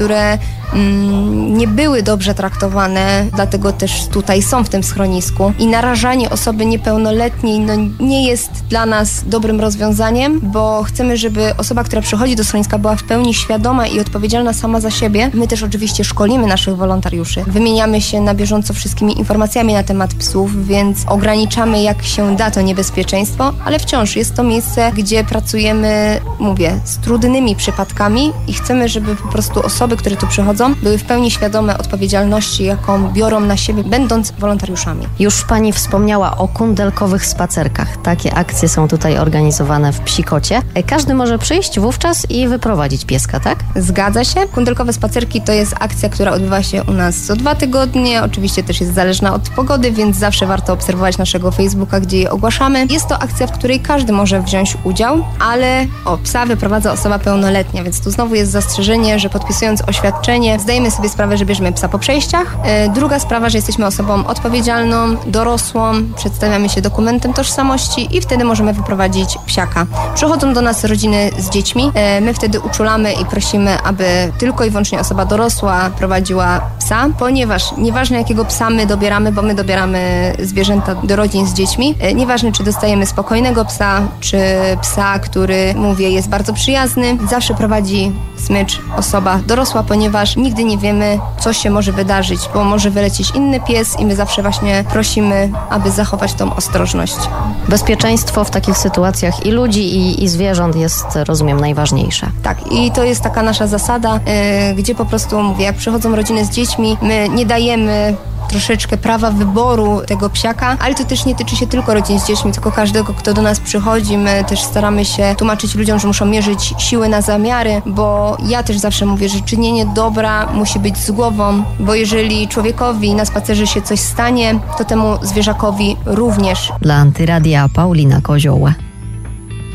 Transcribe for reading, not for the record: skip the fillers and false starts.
które nie były dobrze traktowane, dlatego też tutaj są w tym schronisku. I narażanie osoby niepełnoletniej nie jest dla nas dobrym rozwiązaniem, bo chcemy, żeby osoba, która przychodzi do schroniska, była w pełni świadoma i odpowiedzialna sama za siebie. My też oczywiście szkolimy naszych wolontariuszy. Wymieniamy się na bieżąco wszystkimi informacjami na temat psów, więc ograniczamy jak się da to niebezpieczeństwo, ale wciąż jest to miejsce, gdzie pracujemy, z trudnymi przypadkami i chcemy, żeby po prostu osoby, które tu przychodzą, były w pełni świadome odpowiedzialności, jaką biorą na siebie, będąc wolontariuszami. Już pani wspomniała o kundelkowych spacerkach. Takie akcje są tutaj organizowane w Psikocie. Każdy może przyjść wówczas i wyprowadzić pieska, tak? Zgadza się. Kundelkowe spacerki to jest akcja, która odbywa się u nas co 2 tygodnie. Oczywiście też jest zależna od pogody, więc zawsze warto obserwować naszego Facebooka, gdzie je ogłaszamy. Jest to akcja, w której każdy może wziąć udział, ale psa wyprowadza osoba pełnoletnia, więc tu znowu jest zastrzeżenie, że podpisując oświadczenie zdajemy sobie sprawę, że bierzemy psa po przejściach. Druga sprawa, że jesteśmy osobą odpowiedzialną, dorosłą, przedstawiamy się dokumentem tożsamości i wtedy możemy wyprowadzić psiaka. Przychodzą do nas rodziny z dziećmi, my wtedy uczulamy i prosimy, aby tylko i wyłącznie osoba dorosła prowadziła psa, ponieważ nieważne jakiego psa my dobieramy, bo my dobieramy zwierzęta do rodzin z dziećmi, nieważne czy dostajemy spokojnego psa, czy psa, który, jest bardzo przyjazny, zawsze prowadzi smycz osoba dorosła, ponieważ nigdy nie wiemy, co się może wydarzyć, bo może wylecieć inny pies i my zawsze właśnie prosimy, aby zachować tą ostrożność. Bezpieczeństwo w takich sytuacjach i ludzi, i zwierząt jest, rozumiem, najważniejsze. Tak, i to jest taka nasza zasada, gdzie po prostu, jak przychodzą rodziny z dziećmi, my nie dajemy troszeczkę prawa wyboru tego psiaka, ale to też nie tyczy się tylko rodzin z dziećmi, tylko każdego, kto do nas przychodzi. My też staramy się tłumaczyć ludziom, że muszą mierzyć siły na zamiary, bo ja też zawsze mówię, że czynienie dobra musi być z głową, bo jeżeli człowiekowi na spacerze się coś stanie, to temu zwierzakowi również. Dla Antyradia Paulina Kozioł.